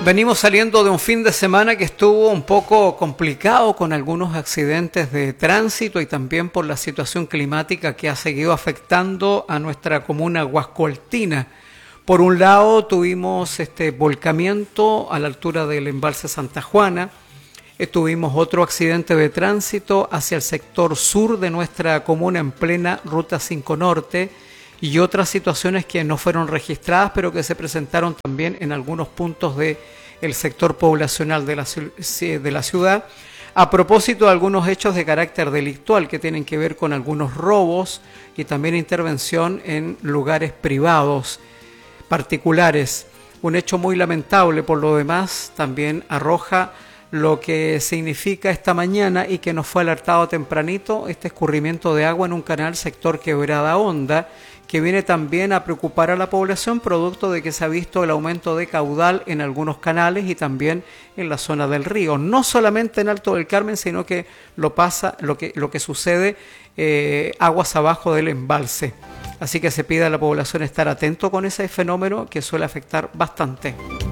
Venimos saliendo de un fin de semana que estuvo un poco complicado con algunos accidentes de tránsito y también por la situación climática que ha seguido afectando a nuestra comuna huascoaltina. Por un lado tuvimos este volcamiento a la altura del embalse Santa Juana, tuvimos otro accidente de tránsito hacia el sector sur de nuestra comuna en plena Ruta 5 Norte y otras situaciones que no fueron registradas pero que se presentaron también en algunos puntos del sector poblacional de la ciudad a propósito de algunos hechos de carácter delictual que tienen que ver con algunos robos y también intervención en lugares privados particulares. Un hecho muy lamentable por lo demás, también arroja lo que significa esta mañana y que nos fue alertado tempranito, este escurrimiento de agua en un canal sector Quebrada Honda, que viene también a preocupar a la población producto de que se ha visto el aumento de caudal en algunos canales y también en la zona del río, no solamente en Alto del Carmen, sino que lo que sucede aguas abajo del embalse. Así que se pide a la población estar atento con ese fenómeno que suele afectar bastante.